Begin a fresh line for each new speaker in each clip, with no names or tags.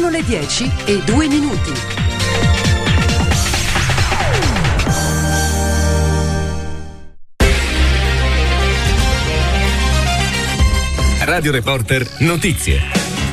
Sono le 10:02.
Radio Reporter Notizie.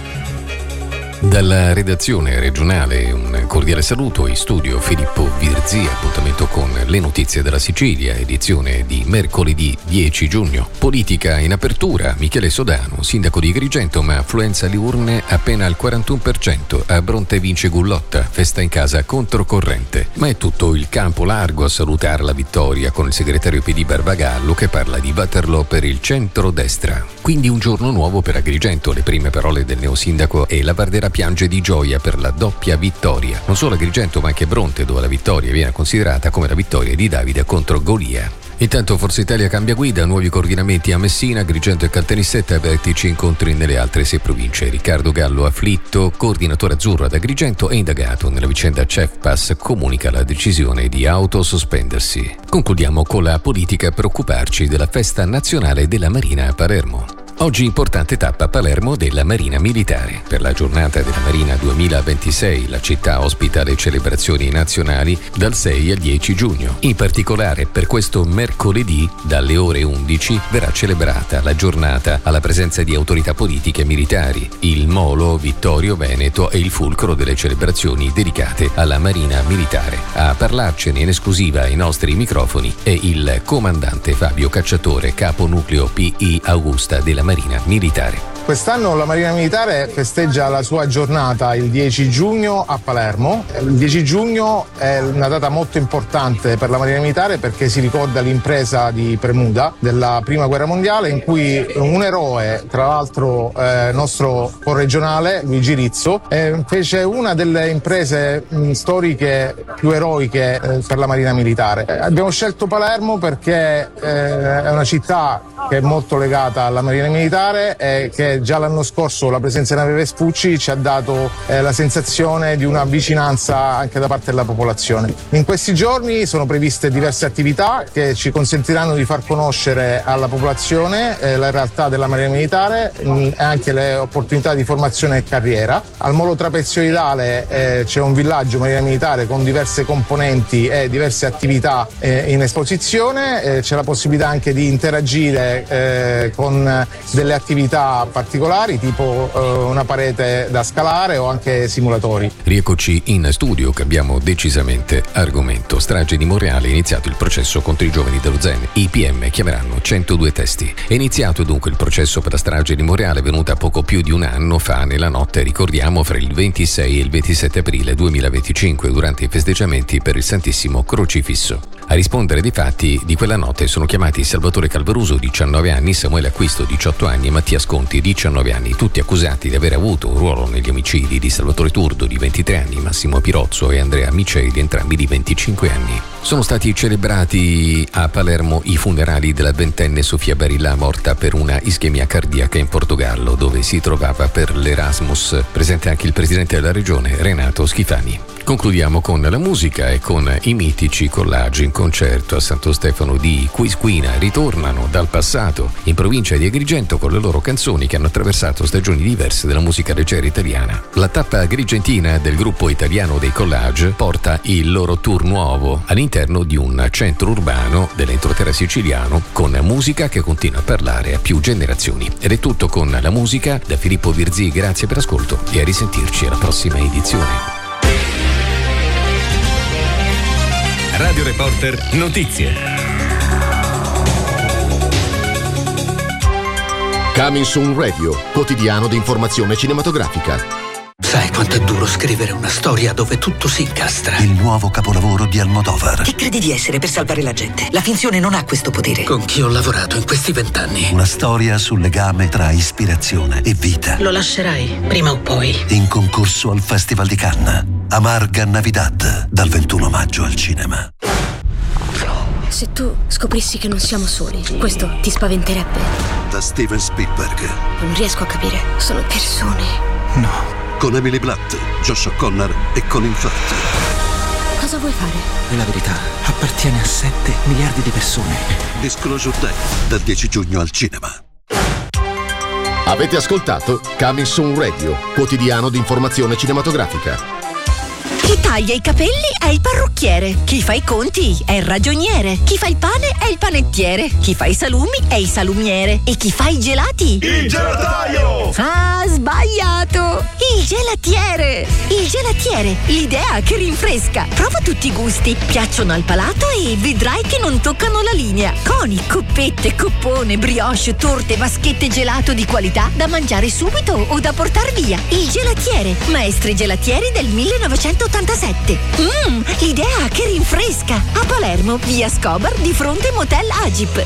Dalla redazione regionale un cordiale saluto, in studio Filippo Virzì, appuntamento con le notizie della Sicilia, edizione di mercoledì 10 giugno. Politica in apertura, Michele Sodano, sindaco di Agrigento, ma affluenza alle urne appena al 41%, a Bronte vince Gullotta, festa in casa controcorrente. Ma è tutto il campo largo a salutare la vittoria, con il segretario PD Barbagallo che parla di Waterloo per il centro-destra. Quindi un giorno nuovo per Agrigento, le prime parole del neosindaco, e la Vardera piange di gioia per la doppia vittoria. Non solo Agrigento ma anche Bronte, dove la vittoria viene considerata come la vittoria di Davide contro Golia. Intanto Forza Italia cambia guida, nuovi coordinamenti a Messina, Agrigento e Caltanissetta, vertici incontri nelle altre 6 province. Riccardo Gallo afflitto, coordinatore azzurro ad Agrigento e indagato nella vicenda Cefpas, comunica la decisione di autosospendersi. Concludiamo con la politica, preoccuparci della festa nazionale della Marina a Palermo. Oggi importante tappa a Palermo della Marina Militare. Per la giornata della Marina 2026 la città ospita le celebrazioni nazionali dal 6 al 10 giugno. In particolare per questo mercoledì dalle ore 11 verrà celebrata la giornata alla presenza di autorità politiche e militari. Il Molo Vittorio Veneto è il fulcro delle celebrazioni dedicate alla Marina Militare. A parlarcene in esclusiva ai nostri microfoni è il comandante Fabio Cacciatore, capo nucleo PI Augusta della Marina Militare.
Quest'anno la Marina Militare festeggia la sua giornata il 10 giugno a Palermo. Il 10 giugno è una data molto importante per la Marina Militare perché si ricorda l'impresa di Premuda della Prima Guerra Mondiale, in cui un eroe, tra l'altro nostro corregionale, Luigi Rizzo, fece una delle imprese storiche più eroiche per la Marina Militare. Abbiamo scelto Palermo perché è una città che è molto legata alla Marina Militare e che già l'anno scorso la presenza di nave Vespucci ci ha dato la sensazione di una vicinanza anche da parte della popolazione. In questi giorni sono previste diverse attività che ci consentiranno di far conoscere alla popolazione la realtà della Marina Militare e anche le opportunità di formazione e carriera. Al Molo Trapezioidale c'è un villaggio Marina Militare con diverse componenti e diverse attività in esposizione. C'è la possibilità anche di interagire con delle attività particolari, tipo una parete da scalare o anche simulatori.
Rieccoci in studio, cambiamo decisamente argomento. Strage di Monreale, è iniziato il processo contro i giovani dello Zen. I PM chiameranno 102 testi. È iniziato dunque il processo per la strage di Monreale, venuta poco più di un anno fa, nella notte, ricordiamo, fra il 26 e il 27 aprile 2025, durante i festeggiamenti per il Santissimo Crocifisso. A rispondere dei fatti di quella notte sono chiamati Salvatore Calvaruso, 19 anni, Samuele Acquisto, 18 anni e Mattia Sconti, 19 anni, tutti accusati di aver avuto un ruolo negli omicidi di Salvatore Turdo, di 23 anni, Massimo Pirozzo e Andrea Miceli, entrambi di 25 anni. Sono stati celebrati a Palermo i funerali della 20enne Sofia Barilla, morta per una ischemia cardiaca in Portogallo, dove si trovava per l'Erasmus. Presente anche il presidente della regione, Renato Schifani. Concludiamo con la musica e con i mitici Collage in concerto a Santo Stefano di Quisquina. Ritornano dal passato in provincia di Agrigento con le loro canzoni che hanno attraversato stagioni diverse della musica leggera italiana. La tappa agrigentina del gruppo italiano dei Collage porta il loro tour nuovo all'interno di un centro urbano dell'entroterra siciliano, con musica che continua a parlare a più generazioni. Ed è tutto con la musica. Da Filippo Virzì, grazie per l'ascolto e a risentirci alla prossima edizione.
Radio Reporter Notizie.
Coming Soon Radio, quotidiano di informazione cinematografica.
Sai quanto è duro scrivere una storia dove tutto si incastra?
Il nuovo capolavoro di Almodovar.
Chi credi di essere per salvare la gente? La finzione non ha questo potere.
Con chi ho lavorato in questi 20 anni?
Una storia sul legame tra ispirazione e vita.
Lo lascerai, prima o poi.
In concorso al Festival di Cannes. Amarga Navidad, dal 21 maggio al cinema.
Se tu scoprissi che non siamo soli, questo ti spaventerebbe?
Da Steven Spielberg.
Non riesco a capire. Sono persone.
No. Con Emily Blunt, Josh O'Connor e Colin Firth.
Cosa vuoi fare?
La verità appartiene a 7 miliardi di persone.
Disclosure Day, dal 10 giugno al cinema.
Avete ascoltato Coming Soon Radio, quotidiano di informazione cinematografica.
Chi taglia i capelli è il parrucchiere, chi fa i conti è il ragioniere, chi fa il pane è il panettiere, chi fa i salumi è il salumiere e chi fa i gelati?
Il gelataio!
Ah, sbagliato! Il gelatiere! Il gelatiere, l'idea che rinfresca. Prova tutti i gusti, piacciono al palato e vedrai che non toccano la linea. Coni, coppette, coppone, brioche, torte, vaschette gelato di qualità da mangiare subito o da portar via. Il gelatiere, maestri gelatieri del 1987. L'idea che rinfresca. A Palermo, via Scobar, di fronte Motel Agip.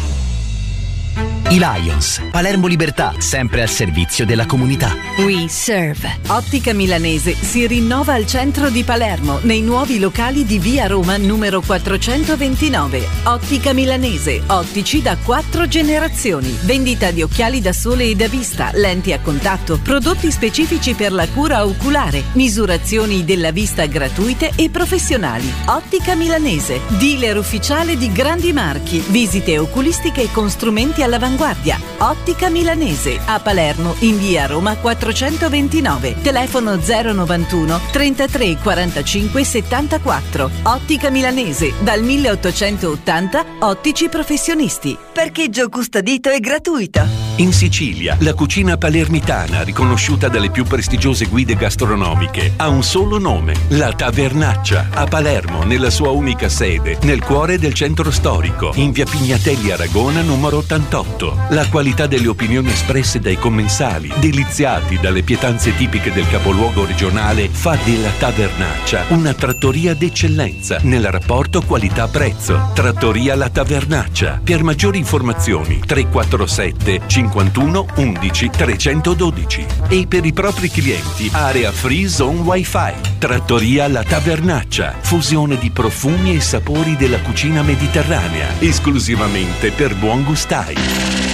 I Lions, Palermo Libertà, sempre al servizio della comunità.
We Serve. Ottica Milanese si rinnova al centro di Palermo, nei nuovi locali di via Roma numero 429. Ottica Milanese, ottici da 4 generazioni. Vendita di occhiali da sole e da vista, lenti a contatto, prodotti specifici per la cura oculare, misurazioni della vista gratuite e professionali. Ottica Milanese, dealer ufficiale di grandi marchi, visite oculistiche con strumenti all'avanguardia. Ottica Milanese, a Palermo in via Roma 429. Telefono 091 33 45 74. Ottica Milanese, dal 1880, ottici professionisti.
Parcheggio custodito e gratuito.
In Sicilia, la cucina palermitana, riconosciuta dalle più prestigiose guide gastronomiche, ha un solo nome: La Tavernaccia, a Palermo, nella sua unica sede, nel cuore del centro storico, in via Pignatelli Aragona numero 88. La qualità delle opinioni espresse dai commensali, deliziati dalle pietanze tipiche del capoluogo regionale, fa della Tavernaccia una trattoria d'eccellenza nel rapporto qualità-prezzo. Trattoria La Tavernaccia. Per maggiori informazioni 347 51 11 312. E per i propri clienti, area free zone wifi. Trattoria La Tavernaccia, fusione di profumi e sapori della cucina mediterranea, esclusivamente per buon gustai.